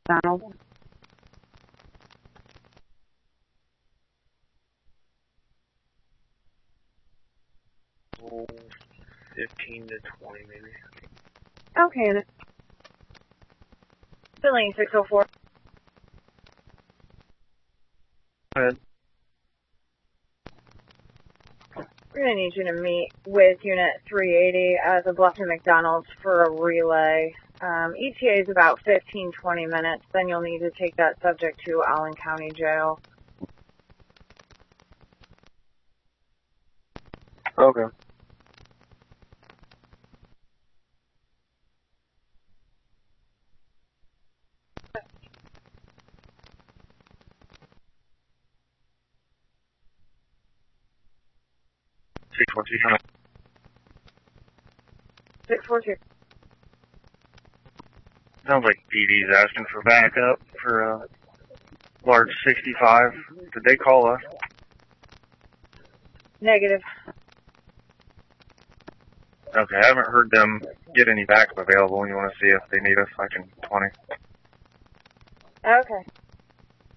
McDonald. Oh, 15 to 20 maybe. Okay, and filling 604. Go ahead. We're going to need you to meet with Unit 380 at the Bluffton McDonald's for a relay. ETA is about 15-20 minutes. Then you'll need to take that subject to Allen County Jail. Okay. Six one two. 642. Sounds like PD's asking for backup for large 65. Did they call us? Negative. Okay, I haven't heard them get any backup available. You want to see if they need us like in 20? Okay.